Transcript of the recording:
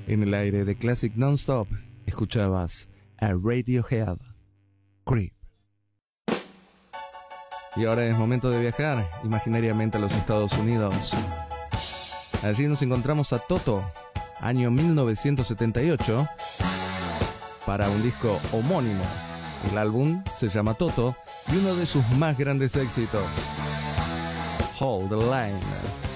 En el aire de Classic Nonstop escuchabas a Radiohead, Creep. Y ahora es momento de viajar imaginariamente a los Estados Unidos. Allí nos encontramos a Toto, año 1978, para un disco homónimo. El álbum se llama Toto y uno de sus más grandes éxitos, Hold the Line.